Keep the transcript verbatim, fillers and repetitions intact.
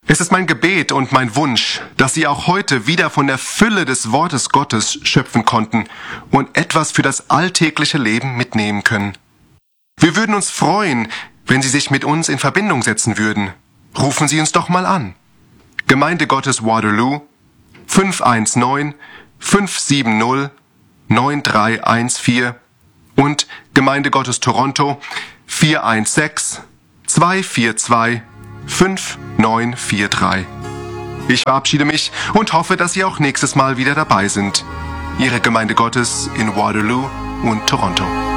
Es ist mein Gebet und mein Wunsch, dass Sie auch heute wieder von der Fülle des Wortes Gottes schöpfen konnten und etwas für das alltägliche Leben mitnehmen können. Wir würden uns freuen, wenn Sie sich mit uns in Verbindung setzen würden. Rufen Sie uns doch mal an. Gemeinde Gottes Waterloo fünf eins neun, fünf sieben null, neun drei eins vier und Gemeinde Gottes Toronto vier eins sechs, zwei vier zwei, fünf neun vier drei. Ich verabschiede mich und hoffe, dass Sie auch nächstes Mal wieder dabei sind. Ihre Gemeinde Gottes in Waterloo und Toronto.